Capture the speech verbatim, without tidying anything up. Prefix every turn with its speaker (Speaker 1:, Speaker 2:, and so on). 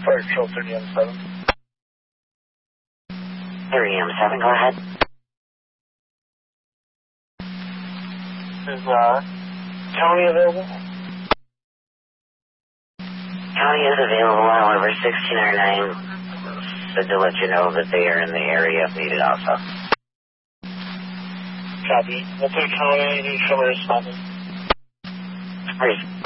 Speaker 1: Fire Control thirty M seven.
Speaker 2: thirty M seven, go ahead.
Speaker 1: Is, uh, county available?
Speaker 2: County is available, however, sixteen oh nine said to let you know that they are in the area if needed also.
Speaker 1: Copy. We'll take county, any show responses.
Speaker 2: Please.